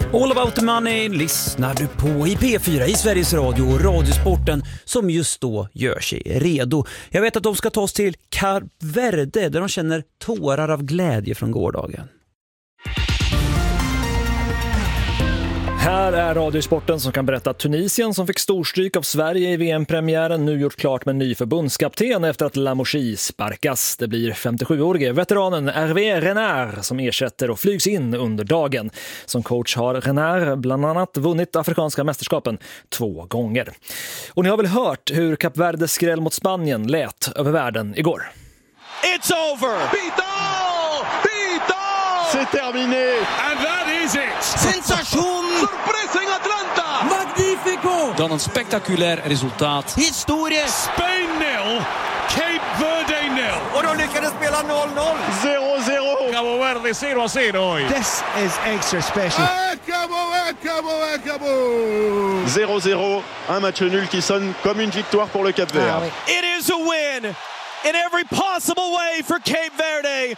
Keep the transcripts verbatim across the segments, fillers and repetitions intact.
All about the money lyssnar du på i P fyra i Sveriges Radio och Radiosporten som just då gör sig redo. Jag vet att de ska ta oss till Kap Verde där de känner tårar av glädje från gårdagen. Här är Radiosporten som kan berätta att Tunisien som fick storstryk av Sverige i V M-premiären nu gjort klart med en ny förbundskapten efter att Lamouchi sparkas. Det blir femtiosjuårige veteranen Hervé Renard som ersätter och flygs in under dagen. Som coach har Renard bland annat vunnit afrikanska mästerskapen två gånger. Och ni har väl hört hur Kap Verdes skräll mot Spanien lät över världen igår. It's over! Vital! Vital! C'est terminé! And that is it! Sensation! Surprise in Atlanta! Magnifico! Dan een spectaculair resultaat. Historie! Spain nil, Cape Verde nil. Och de lyckades spela noll noll! zéro zéro! Cabo Verde zero a zero. This is extra special. Acabou, acabou, acabou! zéro zéro, un match nul qui sonne comme une victoire pour le Cap Vert. Ah, oui. It is a win in every possible way for Cape Verde.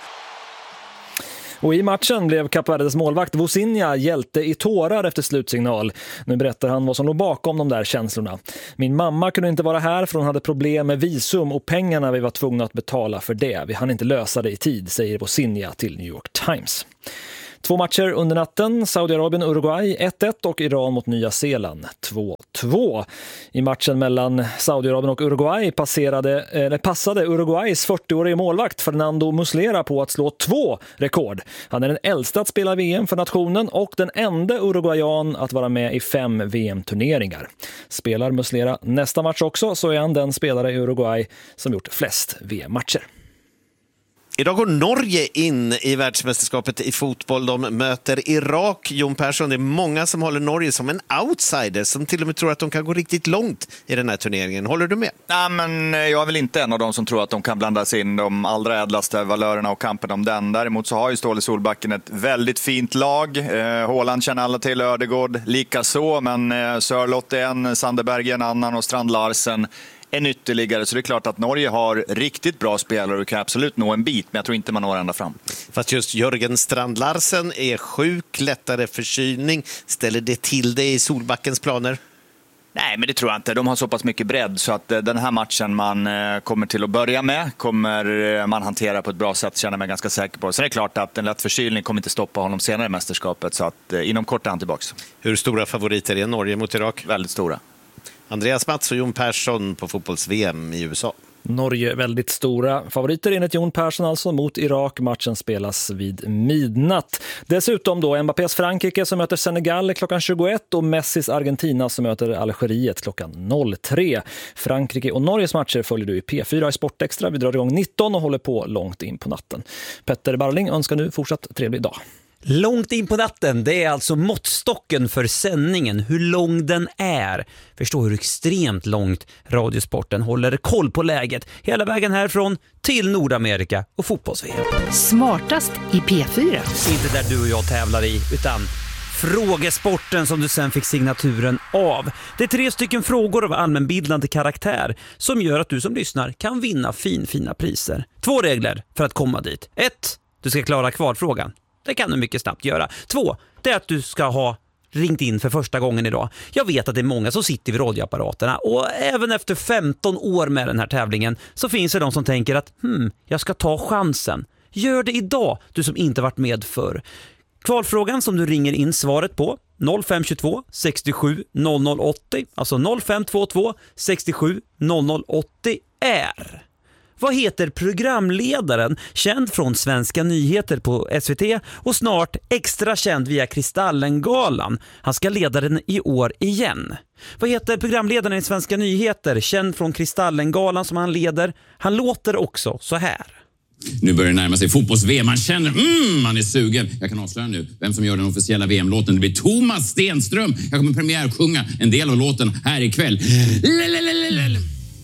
Och i matchen blev Kap Verdes målvakt Vosinha hjälte i tårar efter slutsignal. Nu berättar han vad som låg bakom de där känslorna. Min mamma kunde inte vara här för hon hade problem med visum och pengarna vi var tvungna att betala för det. Vi hann inte lösa det i tid, säger Vosinha till New York Times. Två matcher under natten, Saudiarabien-Uruguay ett ett och Iran mot Nya Zeeland två två. I matchen mellan Saudiarabien och Uruguay passerade, eller passade Uruguays fyrtioårige målvakt Fernando Muslera på att slå två rekord. Han är den äldsta att spela V M för nationen och den enda uruguayan att vara med i fem V M-turneringar. Spelar Muslera nästa match också så är han den spelare i Uruguay som gjort flest V M-matcher. Idag går Norge in i världsmästerskapet i fotboll. De möter Irak. Jon Persson, det är många som håller Norge som en outsider som till och med tror att de kan gå riktigt långt i den här turneringen. Håller du med? Nej, men jag är väl inte en av dem som tror att de kan blanda sig in de allra ädlaste valörerna och kampen om den. Däremot så har ju Ståle Solbacken ett väldigt fint lag. Eh, Haaland känner alla till, Ödegård lika så, men eh, Sörloth är en, Sanderberg en annan och Strand Larsen en ytterligare, så det är klart att Norge har riktigt bra spelare och kan absolut nå en bit, men jag tror inte man når ända fram. Fast just Jörgen Strand Larsen är sjuk, lättare förkylning. Ställer det till det i Solbackens planer? Nej, men det tror jag inte. De har så pass mycket bredd så att den här matchen man kommer till att börja med kommer man hantera på ett bra sätt, känner mig ganska säker på. Så det är klart att en lätt förkylning kommer inte stoppa honom senare i mästerskapet, så att inom kort är han tillbaks. Hur stora favoriter är Norge mot Irak? Väldigt stora. Andreas Mats och Jon Persson på fotbolls-V M i U S A. Norge väldigt stora favoriter enligt Jon Persson alltså mot Irak. Matchen spelas vid midnatt. Dessutom då Mbappés Frankrike som möter Senegal klockan tjugoett och Messis Argentina som möter Algeriet klockan noll tre. Frankrike och Norges matcher följer du i P fyra i Sportextra. Vi drar igång nitton och håller på långt in på natten. Petter Barling önskar nu fortsatt trevlig dag. Långt in på natten, det är alltså måttstocken för sändningen, hur lång den är. Förstå hur extremt långt Radiosporten håller koll på läget hela vägen härifrån till Nordamerika och fotbolls-V M. Smartast i P fyra. Inte där du och jag tävlar i, utan frågesporten som du sen fick signaturen av. Det är tre stycken frågor av allmänbildande karaktär som gör att du som lyssnar kan vinna fin, fina priser. Två regler för att komma dit. Ett, du ska klara kvalfrågan. Det kan du mycket snabbt göra. Två, det är att du ska ha ringt in för första gången idag. Jag vet att det är många som sitter vid radioapparaterna och även efter femton år med den här tävlingen så finns det de som tänker att hmm, jag ska ta chansen. Gör det idag, du som inte varit med förr. Kvalfrågan som du ringer in svaret på noll fem två två sextiosju noll noll åttio, alltså noll fem två två sextiosju noll noll åttio är: vad heter programledaren känd från Svenska nyheter på S V T och snart extra känd via Kristallengalan? Han ska leda den i år igen. Vad heter programledaren i Svenska nyheter känd från Kristallengalan som han leder? Han låter också så här. Nu börjar det närma sig fotbolls-V M. Man känner, mm, man är sugen. Jag kan avslöja nu vem som gör den officiella V M-låten. Det blir Thomas Stenström. Jag kommer premiärsjunga en del av låten här ikväll. Lalalala.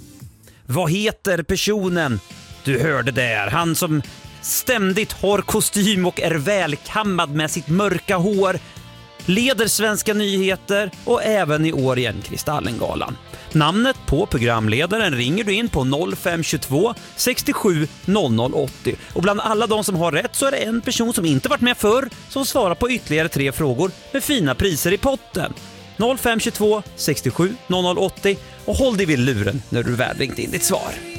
Vad heter personen du hörde där? Han som ständigt har kostym och är välkammad med sitt mörka hår, leder Svenska nyheter och även i år igen Kristallengalan. namnet på programledaren ringer du in på noll fem två sextiosju noll noll åttio. Och bland alla de som har rätt så är det en person som inte varit med förr som svarar på ytterligare tre frågor med fina priser i potten. noll fem två sextiosju noll noll åttio och håll dig vid luren när du väl ringt in ditt svar.